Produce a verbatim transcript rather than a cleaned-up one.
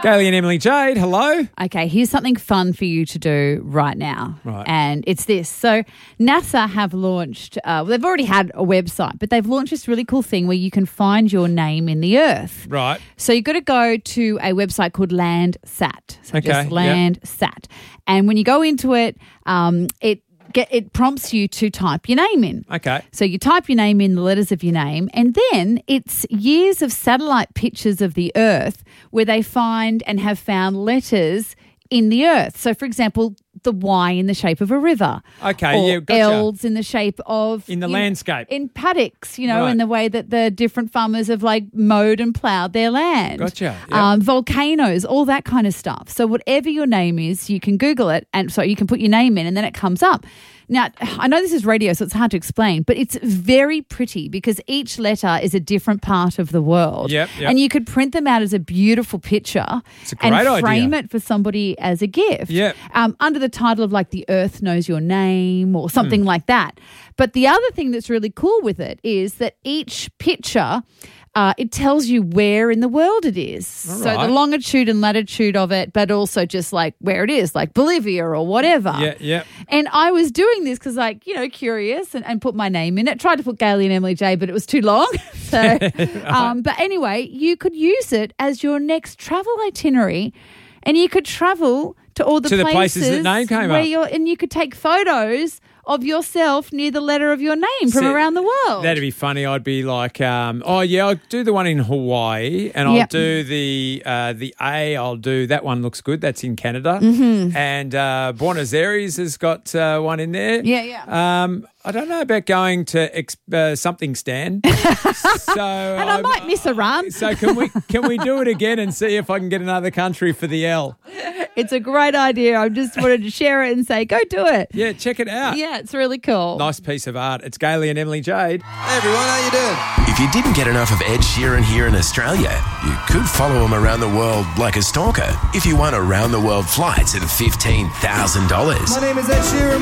Gailey and Emily Jade, hello. Okay, here's something fun for you to do right now. Right. And it's this. So NASA have launched, uh, well, they've already had a website, but they've launched this really cool thing where you can find your name in the earth. Right. So you've got to go to a website called Landsat. So Okay, just Landsat. And when you go into it, um, it Get, it prompts you to type your name in. Okay. So you type your name in, the letters of your name, and then it's years of satellite pictures of the Earth where they find and have found letters in the Earth. So, for example, the Y in the shape of a river. Okay, or yeah, gotcha. L's in the shape of... In the you know, landscape. in paddocks, you know, Right. in the way that the different farmers have, like, mowed and ploughed their land. Gotcha, yeah. Um, volcanoes, all that kind of stuff. So whatever your name is, you can Google it, and so you can put your name in and then it comes up. Now, I know this is radio, so it's hard to explain, but it's very pretty because each letter is a different part of the world. Yep, yep. And you could print them out as a beautiful picture It's a great and idea. frame it for somebody as a gift. Yep. Um, under the title of like The Earth Knows Your Name or Hmm. something like that. But the other thing that's really cool with it is that each picture... Uh, it tells you where in the world it is. All So right. the longitude and latitude of it, but also just like where it is, like Bolivia or whatever. Yeah, yeah. And I was doing this because, like, you know, curious and, and put my name in it. Tried to put Gailey and Emily J, but it was too long. So, um, but anyway, you could use it as your next travel itinerary, and you could travel to all the To the places, places that name came where up. you're, and you could take photos of yourself near the letter of your name from See, around the world. That'd be funny. I'd be like, um, oh, yeah, I'll do the one in Hawaii and I'll Yep. do the uh, the A. I'll do that one looks good. That's in Canada. Mm-hmm. And uh, Buenos Aires has got uh, one in there. Yeah, yeah. Um, I don't know about going to ex- uh, something stand. so And I might miss a run. So can we can we do it again and see if I can get another country for the L? It's a great idea. I just wanted to share it and say, go do it. Yeah, check it out. Yeah, it's really cool. Nice piece of art. It's Gailey and Emily Jade. Hey everyone, how you doing? If you didn't get enough of Ed Sheeran here in Australia, you could follow him around the world like a stalker if you won around the world flights at fifteen thousand dollars. My name is Ed Sheeran.